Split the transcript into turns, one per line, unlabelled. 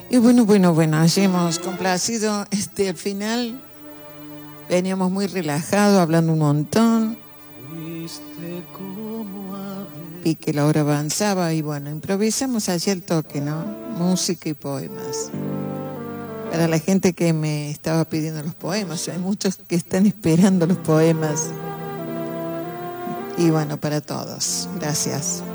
Y bueno, allí hemos complacido al final. Veníamos muy relajados, hablando un montón. Vi que la hora avanzaba y bueno, improvisamos allí el toque, ¿no? Música y poemas. Para la gente que me estaba pidiendo los poemas, hay muchos que están esperando los poemas. Y bueno, para todos. Gracias.